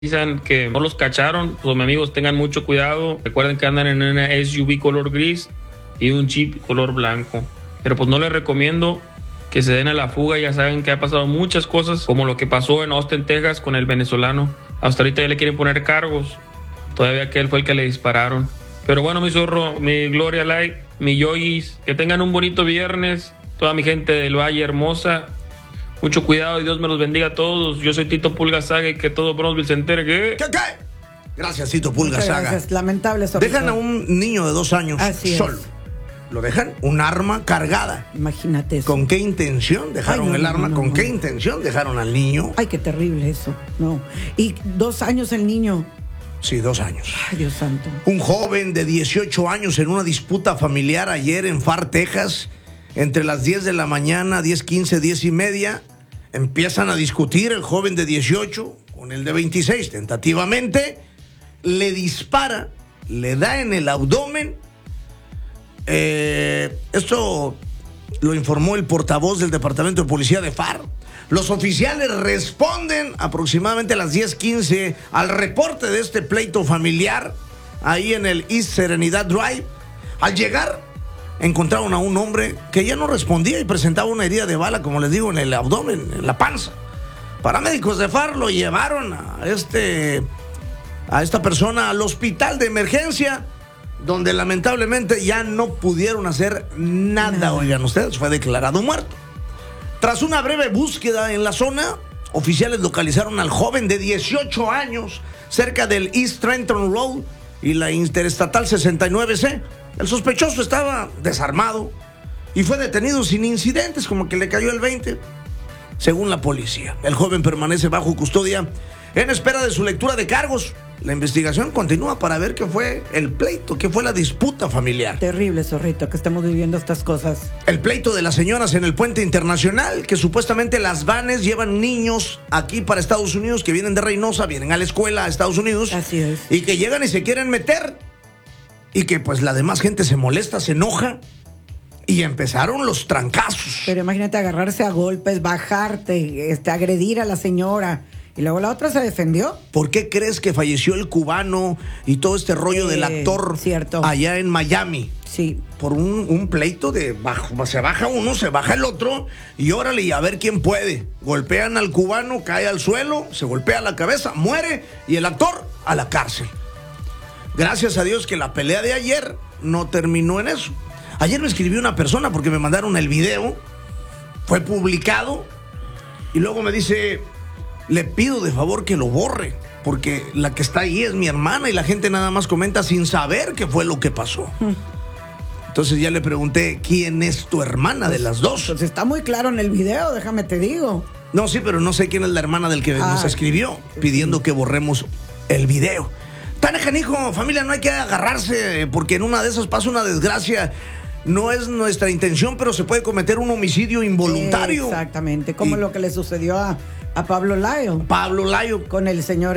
Dicen que no los cacharon, pues mis amigos tengan mucho cuidado. Recuerden que andan en una SUV color gris y un Jeep color blanco. Pero pues no les recomiendo que se den a la fuga. Ya saben que ha pasado muchas cosas, como lo que pasó en Austin, Texas, con el venezolano. Hasta ahorita ya le quieren poner cargos. Todavía que él fue el que le dispararon. Pero bueno, mi zorro, mi Gloria Light, mi Yoyis, que tengan un bonito viernes. Toda mi gente del Valle hermosa. Mucho cuidado y Dios me los bendiga a todos. Yo soy Tito Pulga Saga y que todo Bronzeville se entere que... ¿Qué? Gracias, Tito Pulga Saga. Gracias. Lamentable. Dejan a un niño de 2 años solo. Lo dejan un arma cargada. Imagínate eso. ¿Con qué intención dejaron el arma? ¿Con qué intención dejaron al niño? Ay, qué terrible eso. No. Y 2 años el niño. Sí, 2 años. Ay, Dios santo. Un joven de 18 años en una disputa familiar ayer en Far, Texas, entre las 10 de la mañana, 10:15, 10:30, empiezan a discutir el joven de 18 con el de 26. Tentativamente le dispara, le da en el abdomen. Esto lo informó el portavoz del Departamento de Policía de Far. Los oficiales responden aproximadamente a las 10:15 al reporte de este pleito familiar ahí en el East Serenidad Drive. Al llegar, encontraron a un hombre que ya no respondía y presentaba una herida de bala, como les digo, en el abdomen, en la panza. Paramédicos de Far lo llevaron a esta persona al hospital de emergencia, donde lamentablemente ya no pudieron hacer nada. Oigan ustedes, fue declarado muerto. Tras una breve búsqueda en la zona, oficiales localizaron al joven de 18 años cerca del East Trenton Road y la Interestatal 69C. El sospechoso estaba desarmado y fue detenido sin incidentes, como que le cayó el 20. Según la policía, el joven permanece bajo custodia en espera de su lectura de cargos. La investigación continúa para ver qué fue el pleito, qué fue la disputa familiar. Terrible, zorrito, que estemos viviendo estas cosas. El pleito de las señoras en el puente internacional, que supuestamente las vanes llevan niños aquí para Estados Unidos, que vienen de Reynosa, vienen a la escuela a Estados Unidos. Así es. Y que llegan y se quieren meter. Y que pues la demás gente se molesta, se enoja. Y empezaron los trancazos. Pero imagínate agarrarse a golpes, bajarte, agredir a la señora. Y luego la otra se defendió. ¿Por qué crees que falleció el cubano y todo este rollo del actor allá en Miami? Sí. Por un pleito de bajo. Se baja uno, se baja el otro y órale, y a ver quién puede. Golpean al cubano, cae al suelo, se golpea la cabeza, muere y el actor a la cárcel. Gracias a Dios que la pelea de ayer no terminó en eso. Ayer me escribió una persona porque me mandaron el video, fue publicado y luego me dice: le pido de favor que lo borre, porque la que está ahí es mi hermana y la gente nada más comenta sin saber qué fue lo que pasó. Entonces ya le pregunté: ¿quién es tu hermana de las dos? Pues está muy claro en el video, déjame te digo. No, sí, pero no sé quién es la hermana del que nos escribió pidiendo que borremos el video. Tan canijo, familia, no hay que agarrarse, porque en una de esas pasa una desgracia. No es nuestra intención, pero se puede cometer un homicidio involuntario. Exactamente, como lo que le sucedió a Pablo Layo. Pablo Layo. Con el señor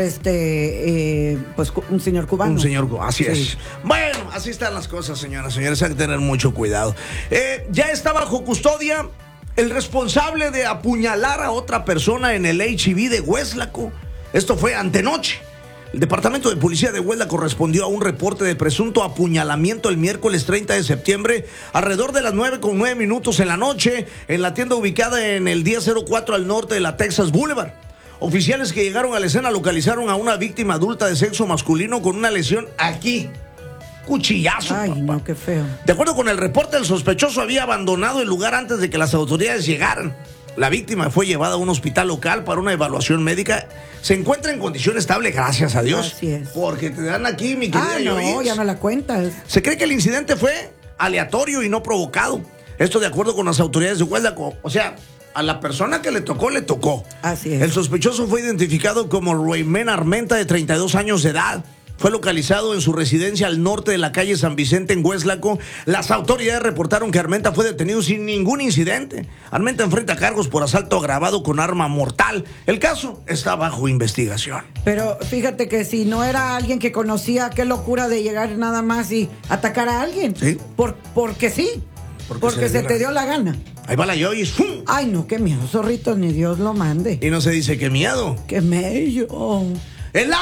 pues un señor cubano. Un señor, así es. Bueno, así están las cosas, señoras, señores, hay que tener mucho cuidado. Ya está bajo custodia el responsable de apuñalar a otra persona en el H-E-B de Weslaco. Esto fue antenoche. El Departamento de Policía de Huelva respondió a un reporte de presunto apuñalamiento el miércoles 30 de septiembre, alrededor de las 9:09 en la noche, en la tienda ubicada en el 1004 al norte de la Texas Boulevard. Oficiales que llegaron a la escena localizaron a una víctima adulta de sexo masculino con una lesión aquí. Cuchillazo. Ay, papá. No, qué feo. De acuerdo con el reporte, el sospechoso había abandonado el lugar antes de que las autoridades llegaran. La víctima fue llevada a un hospital local para una evaluación médica. Se encuentra en condición estable, gracias a Dios. Así es. Porque te dan aquí, mi querida no, ya no la cuentas. Se cree que el incidente fue aleatorio y no provocado. Esto de acuerdo con las autoridades de Huelva. O sea, a la persona que le tocó, le tocó. Así es. El sospechoso fue identificado como Raymond Armenta, de 32 años de edad. Fue localizado en su residencia al norte de la calle San Vicente en Hueslaco. Las autoridades reportaron que Armenta fue detenido sin ningún incidente. Armenta enfrenta cargos por asalto agravado con arma mortal. El caso está bajo investigación. Pero fíjate que si no era alguien que conocía, qué locura de llegar nada más y atacar a alguien. Sí. Porque sí. Porque se te dio la gana. Ahí va la Joyce. ¡Fum! Ay, no, qué miedo, zorrito, ni Dios lo mande. Y no se dice qué miedo. Qué mello. El